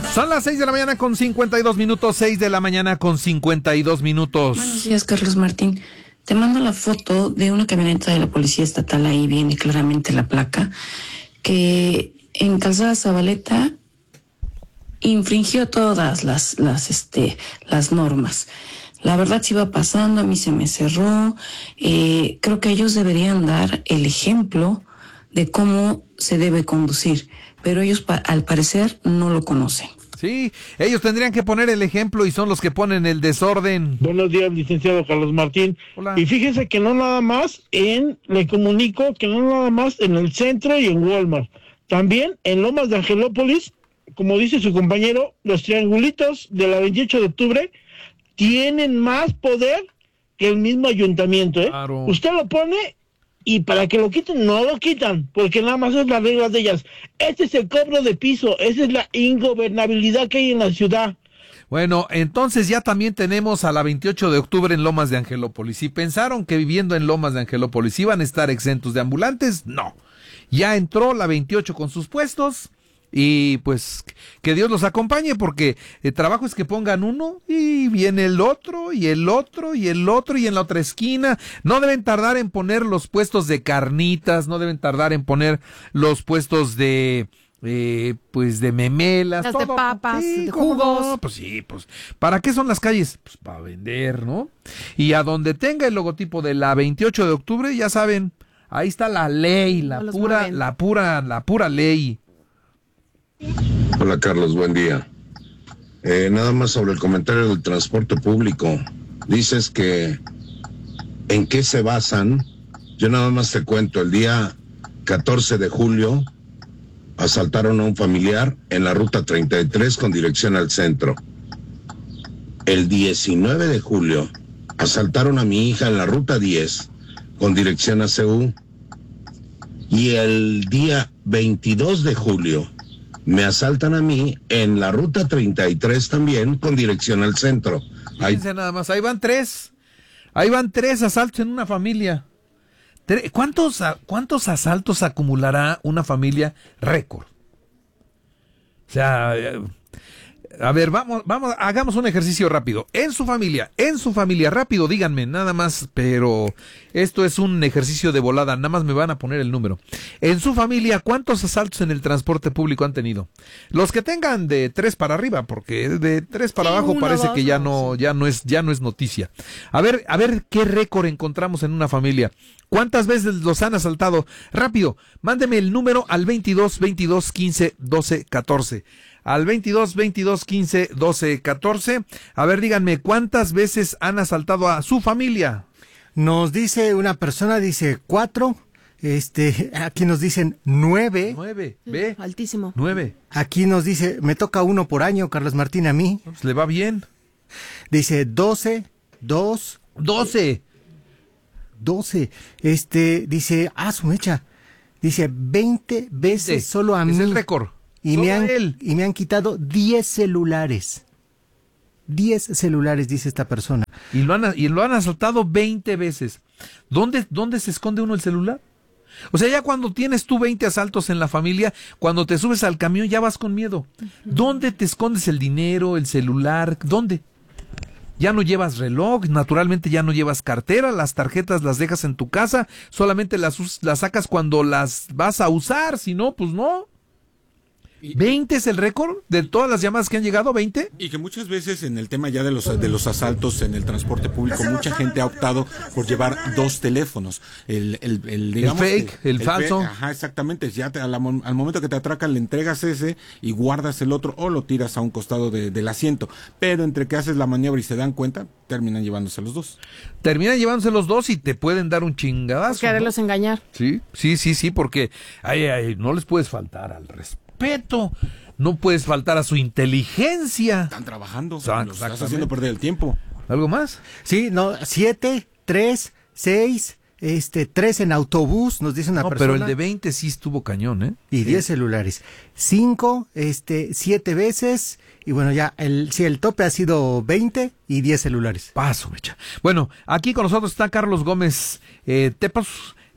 Son las 6 de la mañana con 52 minutos, 6 de la mañana con 52 minutos. Buenos días, Carlos Martín. Te mando la foto de una camioneta de la Policía Estatal, ahí viene claramente la placa, que en Calzada Zabaleta infringió todas las normas. La verdad se iba pasando, a mí se me cerró. Creo que ellos deberían dar el ejemplo de cómo se debe conducir, pero ellos al parecer no lo conocen. Sí, ellos tendrían que poner el ejemplo y son los que ponen el desorden. Buenos días, licenciado Carlos Martín. Hola. Y fíjese que no nada más le comunico que no nada más en el centro y en Walmart. También en Lomas de Angelópolis, como dice su compañero, los triangulitos de la 28 de octubre tienen más poder que el mismo ayuntamiento, ¿eh? Claro. Usted lo pone y para que lo quiten, no lo quitan, porque nada más es la regla de ellas. Este es el cobro de piso, esa es la ingobernabilidad que hay en la ciudad. Bueno, entonces ya también tenemos a la 28 de octubre en Lomas de Angelópolis. Si pensaron que viviendo en Lomas de Angelópolis iban a estar exentos de ambulantes, no. Ya entró la 28 con sus puestos y pues que Dios los acompañe, porque el trabajo es que pongan uno y viene el otro y el otro y el otro y en la otra esquina. No deben tardar en poner los puestos de carnitas, no deben tardar en poner los puestos de pues de memelas, las todo, de papas, sí, de jugos. No, pues sí, pues ¿para qué son las calles? Pues para vender, ¿no? Y a donde tenga el logotipo de la 28 de octubre, ya saben, ahí está la ley, la pura ley. Hola Carlos, buen día. Nada más sobre el comentario del transporte público. Dices que ¿en qué se basan? Yo nada más te cuento, el día 14 de julio asaltaron a un familiar en la ruta 33 con dirección al centro. El 19 de julio asaltaron a mi hija en la ruta 10 con dirección a CU. Y el día 22 de julio me asaltan a mí en la ruta 33 también con dirección al centro. Fíjense nada más, ahí van tres asaltos en una familia. ¿Cuántos asaltos acumulará una familia récord? O sea, a ver, vamos, hagamos un ejercicio rápido. En su familia, rápido, díganme, nada más, pero esto es un ejercicio de volada, nada más me van a poner el número. En su familia, ¿cuántos asaltos en el transporte público han tenido? Los que tengan de 3 para arriba, porque de 3 para abajo parece que ya no es noticia. A ver qué récord encontramos en una familia. ¿Cuántas veces los han asaltado? Rápido, mándeme el número al 22 22 15 12 14. Al 22 22 15 12 14. A ver, díganme, ¿cuántas veces han asaltado a su familia? Nos dice una persona, dice 4. Aquí nos dicen 9. 9, ve. Altísimo. 9. Aquí nos dice, me toca 1 por año, Carlos Martín, a mí. Pues le va bien. Dice 12, 2. 12. Dice, su mecha. Dice 20 veces solo a mí. Es el récord. Y me han quitado 10 celulares. 10 celulares, dice esta persona. Y lo han asaltado 20 veces. ¿Dónde se esconde uno el celular? O sea, ya cuando tienes tú 20 asaltos en la familia, cuando te subes al camión ya vas con miedo. ¿Dónde te escondes el dinero, el celular? ¿Dónde? Ya no llevas reloj, naturalmente ya no llevas cartera, las tarjetas las dejas en tu casa, solamente las sacas cuando las vas a usar, si no, pues no. ¿20 es el récord de todas las llamadas que han llegado? ¿20? Y que muchas veces en el tema ya de los asaltos en el transporte público, mucha gente ha optado por llevar 2 teléfonos. El fake, el falso. Ajá, exactamente. Ya al momento que te atracan le entregas ese y guardas el otro o lo tiras a un costado del asiento. Pero entre que haces la maniobra y se dan cuenta, terminan llevándose los 2. Terminan llevándose los 2 y te pueden dar un chingadazo. Quererlos engañar. Sí, porque no les puedes faltar al respeto. No puedes faltar a su inteligencia. Están trabajando, Exactamente. los estás haciendo perder el tiempo. ¿Algo más? Sí, 7, 3, 6, 3 en autobús, nos dice una persona. Pero el de 20 sí estuvo cañón, ¿eh? Y 10 celulares. 5, 7 veces, y bueno, ya el tope ha sido 20 y 10 celulares. Paso, mecha. Bueno, aquí con nosotros está Carlos Gómez Tepos.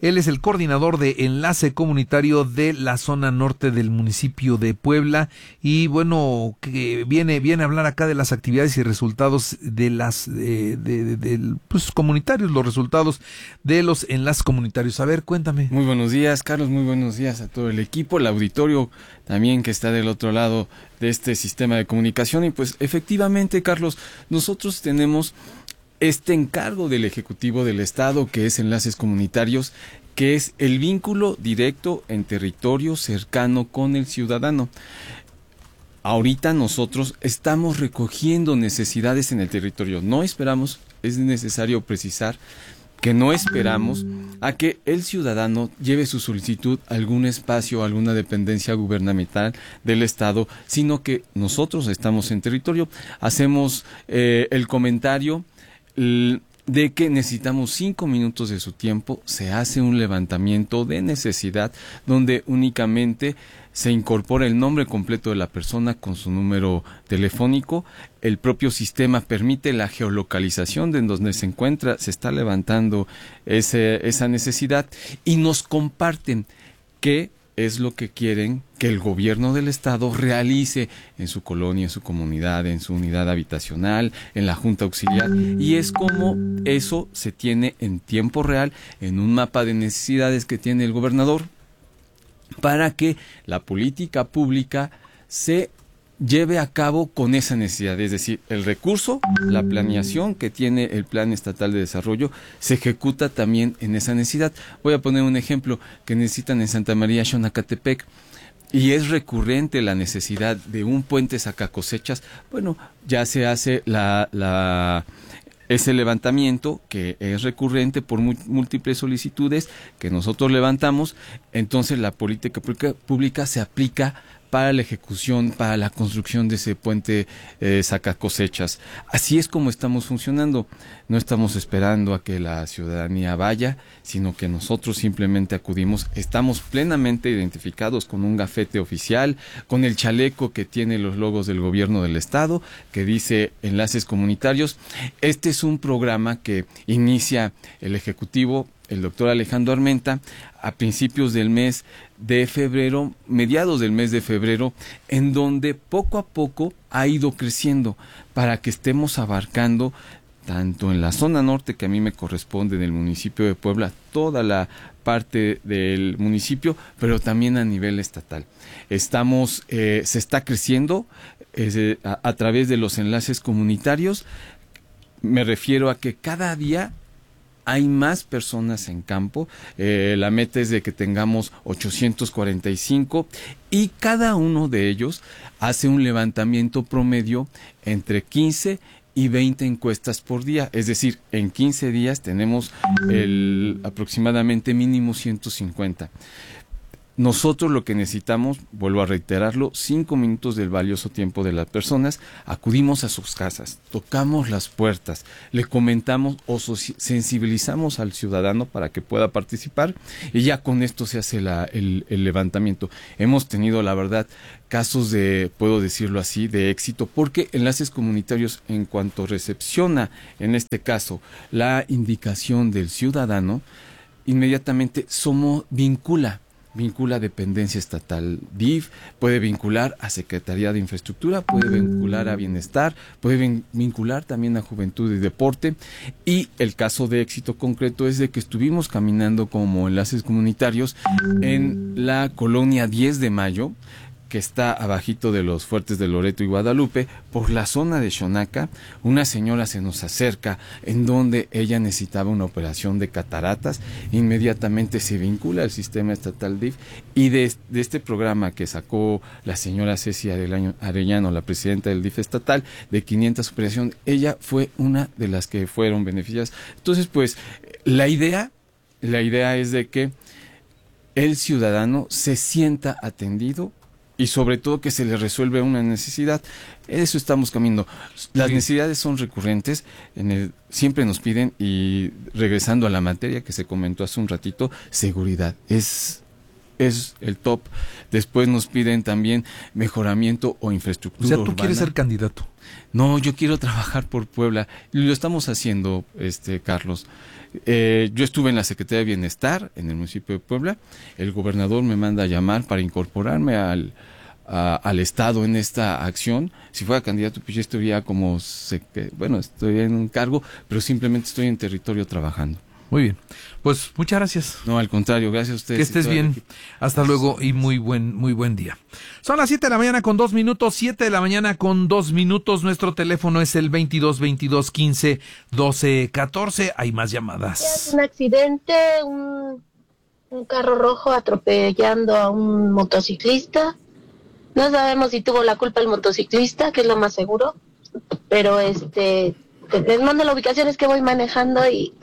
Él es el coordinador de enlace comunitario de la zona norte del municipio de Puebla y bueno, que viene a hablar acá de las actividades y resultados de las pues, comunitarios, los resultados de los enlaces comunitarios. A ver, cuéntame. Muy buenos días, Carlos, muy buenos días a todo el equipo, el auditorio también que está del otro lado de este sistema de comunicación. Y pues efectivamente, Carlos, nosotros tenemos este encargo del Ejecutivo del Estado, que es Enlaces Comunitarios, que es el vínculo directo en territorio cercano con el ciudadano. Ahorita nosotros estamos recogiendo necesidades en el territorio. No esperamos, es necesario precisar que no esperamos a que el ciudadano lleve su solicitud a algún espacio, a alguna dependencia gubernamental del Estado, sino que nosotros estamos en territorio, hacemos el comentario de que necesitamos 5 minutos de su tiempo, se hace un levantamiento de necesidad donde únicamente se incorpora el nombre completo de la persona con su número telefónico. El propio sistema permite la geolocalización de donde se encuentra, se está levantando esa necesidad y nos comparten qué es lo que quieren que el gobierno del estado realice en su colonia, en su comunidad, en su unidad habitacional, en la junta auxiliar, y es como eso se tiene en tiempo real en un mapa de necesidades que tiene el gobernador para que la política pública se lleve a cabo con esa necesidad, es decir, el recurso, la planeación que tiene el Plan Estatal de Desarrollo se ejecuta también en esa necesidad. Voy a poner un ejemplo que necesitan en Santa María Xonacatepec y es recurrente la necesidad de un puente sacacosechas. Bueno, ya se hace ese levantamiento que es recurrente por múltiples solicitudes que nosotros levantamos, entonces la política pública se aplica para la ejecución, para la construcción de ese puente sacacosechas. Así es como estamos funcionando. No estamos esperando a que la ciudadanía vaya, sino que nosotros simplemente acudimos. Estamos plenamente identificados con un gafete oficial, con el chaleco que tiene los logos del gobierno del estado, que dice Enlaces Comunitarios. Este es un programa que inicia el Ejecutivo, el doctor Alejandro Armenta, a principios del mes de febrero, mediados del mes de febrero, en donde poco a poco ha ido creciendo para que estemos abarcando tanto en la zona norte, que a mí me corresponde, del municipio de Puebla, toda la parte del municipio, pero también a nivel estatal. Se está creciendo a través de los enlaces comunitarios. Me refiero a que cada día hay más personas en campo. La meta es de que tengamos 845 y cada uno de ellos hace un levantamiento promedio entre 15 y 20 encuestas por día. Es decir, en 15 días tenemos aproximadamente mínimo 150. Nosotros lo que necesitamos, vuelvo a reiterarlo, 5 minutos del valioso tiempo de las personas. Acudimos a sus casas, tocamos las puertas, le comentamos o sensibilizamos al ciudadano para que pueda participar y ya con esto se hace el levantamiento. Hemos tenido, la verdad, casos puedo decirlo así, de éxito, porque Enlaces Comunitarios, en cuanto recepciona, en este caso, la indicación del ciudadano, inmediatamente vincula dependencia estatal, DIF, puede vincular a Secretaría de Infraestructura, puede vincular a Bienestar, puede vincular también a Juventud y Deporte. Y el caso de éxito concreto es de que estuvimos caminando como enlaces comunitarios en la colonia 10 de Mayo, que está abajito de los fuertes de Loreto y Guadalupe, por la zona de Xonaca. Una señora se nos acerca en donde ella necesitaba una operación de cataratas. Inmediatamente se vincula al sistema estatal DIF y de este programa que sacó la señora Ceci Arellano, la presidenta del DIF estatal, de 500 operaciones, ella fue una de las que fueron beneficiadas. Entonces, pues, la idea es de que el ciudadano se sienta atendido y sobre todo que se le resuelve una necesidad. Eso estamos caminando. Las necesidades son recurrentes, siempre nos piden, y regresando a la materia que se comentó hace un ratito, seguridad. Es es el top. Después nos piden también mejoramiento o infraestructura O sea, tú urbana. quieres ser candidato. No, yo quiero trabajar por Puebla. Lo estamos haciendo, Carlos. Yo estuve en la Secretaría de Bienestar en el municipio de Puebla. El gobernador me manda a llamar para incorporarme al Estado en esta acción. Si fuera candidato, pues yo estaría estoy en un cargo, pero simplemente estoy en territorio trabajando. Muy bien. Pues muchas gracias. No, al contrario, gracias a ustedes. Que estés bien. Hasta luego y muy buen día. Son las 7 de la mañana con 2 minutos. 7 de la mañana con 2 minutos. Nuestro teléfono es el 22 15 12 14. Hay más llamadas. Es un accidente, un carro rojo atropellando a un motociclista. No sabemos si tuvo la culpa el motociclista, que es lo más seguro, pero les mando la ubicación, es que voy manejando y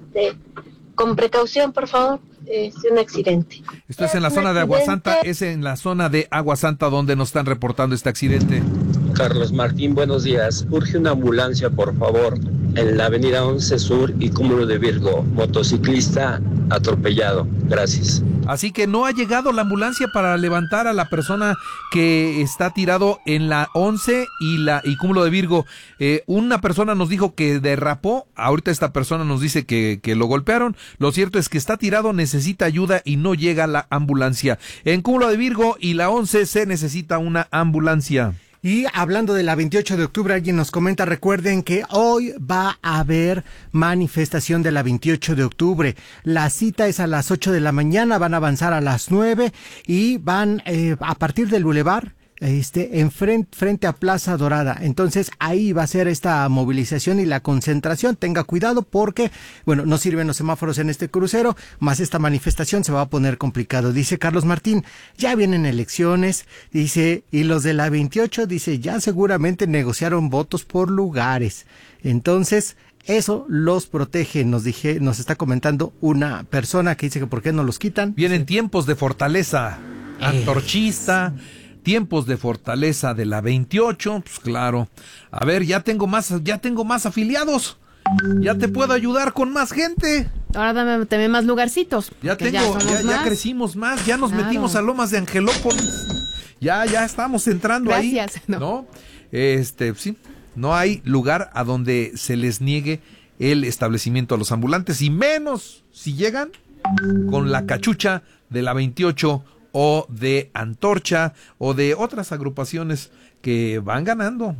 con precaución, por favor. Es un accidente. Esto es en la zona de Aguasanta, es en la zona de Aguasanta donde nos están reportando este accidente. Carlos Martín, buenos días. Urge una ambulancia, por favor, en la avenida 11 Sur y Cúmulo de Virgo. Motociclista atropellado. Gracias. Así que no ha llegado la ambulancia para levantar a la persona que está tirado en la 11 y Cúmulo de Virgo. Una persona nos dijo que derrapó, ahorita esta persona nos dice que lo golpearon. Lo cierto es que está tirado, necesita ayuda y no llega la ambulancia. En Cúmulo de Virgo y la 11 se necesita una ambulancia. Y hablando de la 28 de octubre, alguien nos comenta, recuerden que hoy va a haber manifestación de la 28 de octubre. La cita es a las 8 de la mañana, van a avanzar a las 9 y van a partir del bulevar. Frente a Plaza Dorada. Entonces ahí va a ser esta movilización y la concentración. Tenga cuidado porque, no sirven los semáforos en este crucero, más esta manifestación se va a poner complicado. Dice Carlos Martín, ya vienen elecciones, dice, y los de la 28, dice, ya seguramente negociaron votos por lugares. Entonces, eso los protege, nos está comentando una persona que dice que por qué no los quitan. Vienen tiempos de fortaleza antorchista, tiempos de fortaleza de la 28, pues claro. A ver, ya tengo más afiliados. Ya te puedo ayudar con más gente. Ahora dame más lugarcitos. Ya crecimos más, ya nos metimos a Lomas de Angelópolis. Ya estamos entrando. Gracias, ahí. ¿No? Sí, no hay lugar a donde se les niegue el establecimiento a los ambulantes, y menos si llegan con la cachucha de la 28 o de Antorcha o de otras agrupaciones que van ganando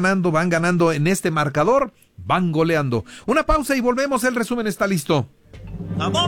en este marcador, van goleando. Una pausa y volvemos, el resumen está listo.